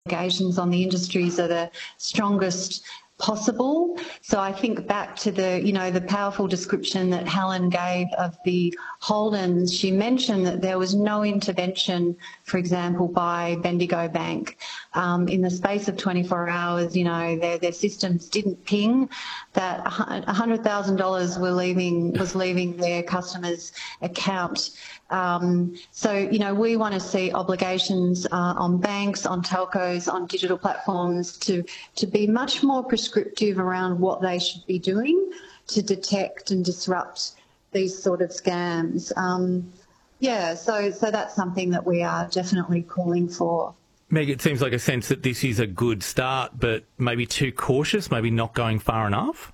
obligations on the industries are the strongest possible. So I think back to the powerful description that Helen gave of the Holdens. She mentioned that there was no intervention, for example, by Bendigo Bank. In the space of 24 hours, their systems didn't ping, that $100,000 was leaving their customers' account. So, we want to see obligations on banks, on telcos, on digital platforms to be much more prescriptive around what they should be doing to detect and disrupt these sort of scams. So that's something that we are definitely calling for. Meg, it seems like a sense that this is a good start, but maybe too cautious, maybe not going far enough?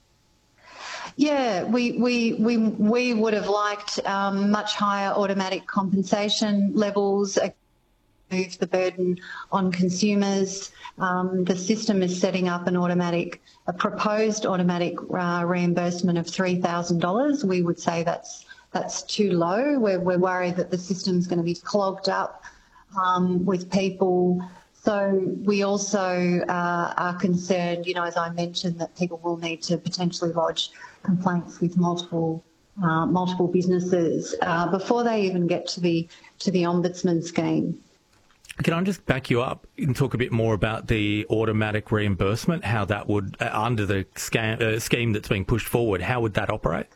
Yeah, we would have liked much higher automatic compensation levels, move the burden on consumers. The system is setting up a proposed automatic reimbursement of $3,000. We would say that's too low. We're worried that the system's going to be clogged up with people. So we also are concerned, as I mentioned, that people will need to potentially lodge complaints with multiple businesses before they even get to the Ombudsman scheme. Can I just back you up and talk a bit more about the automatic reimbursement, how that would, under the scheme that's being pushed forward, how would that operate?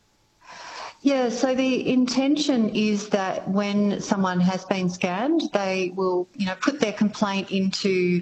Yeah, so the intention is that when someone has been scammed, they will, put their complaint into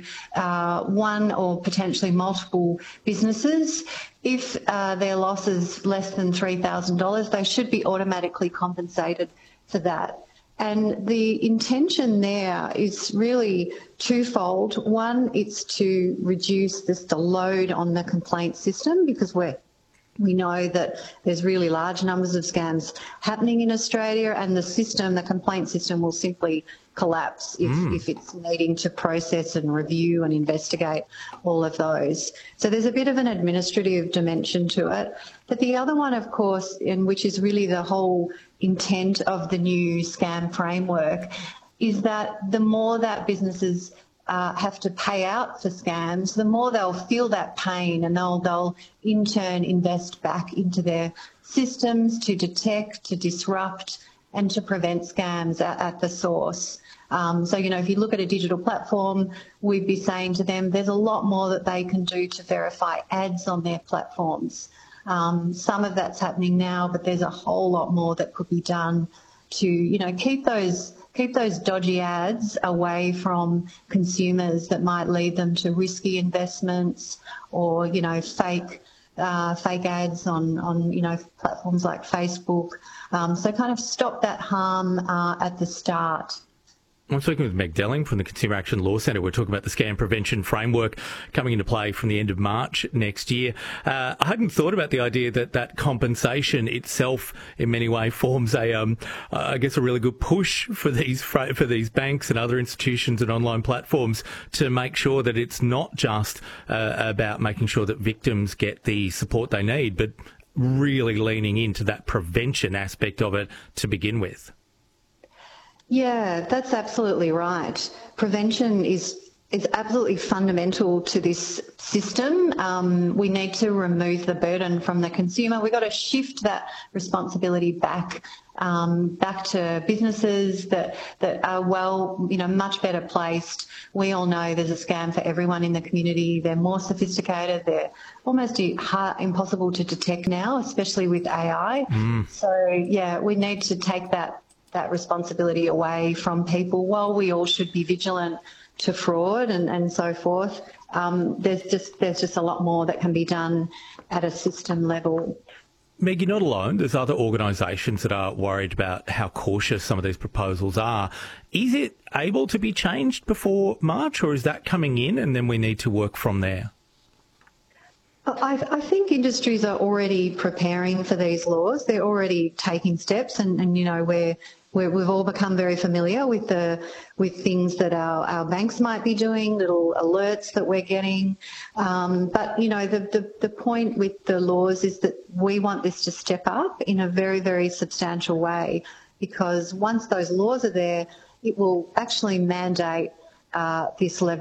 one or potentially multiple businesses. If their loss is less than $3,000, they should be automatically compensated for that. And the intention there is really twofold. One, it's to reduce the load on the complaint system, because we know that there's really large numbers of scams happening in Australia, and the complaint system will simply collapse if it's needing to process and review and investigate all of those. So there's a bit of an administrative dimension to it. But the other one, of course, and which is really the whole intent of the new scam framework, is that the more that businesses have to pay out for scams, the more they'll feel that pain, and they'll in turn invest back into their systems to detect, to disrupt, and to prevent scams at the source. So, if you look at a digital platform, we'd be saying to them there's a lot more that they can do to verify ads on their platforms. Some of that's happening now, but there's a whole lot more that could be done to, keep those dodgy ads away from consumers that might lead them to risky investments or, fake ads on platforms like Facebook. So kind of stop that harm at the start. I'm speaking with Meg Delling from the Consumer Action Law Centre. We're talking about the scam prevention framework coming into play from the end of March next year. I hadn't thought about the idea that compensation itself in many ways forms a really good push for these banks and other institutions and online platforms to make sure that it's not just about making sure that victims get the support they need, but really leaning into that prevention aspect of it to begin with. Yeah, that's absolutely right. Prevention is absolutely fundamental to this system. We need to remove the burden from the consumer. We've got to shift that responsibility back to businesses that are much better placed. We all know there's a scam for everyone in the community. They're more sophisticated. They're almost impossible to detect now, especially with AI. So, yeah, we need to take that responsibility away from people. While we all should be vigilant to fraud and so forth, there's just a lot more that can be done at a system level. Meg, you're not alone. There's other organisations that are worried about how cautious some of these proposals are. Is it able to be changed before March, or is that coming in and then we need to work from there? I think industries are already preparing for these laws. They're already taking steps, and we've all become very familiar with things that our banks might be doing, little alerts that we're getting. But the point with the laws is that we want this to step up in a very, very substantial way, because once those laws are there, it will actually mandate this level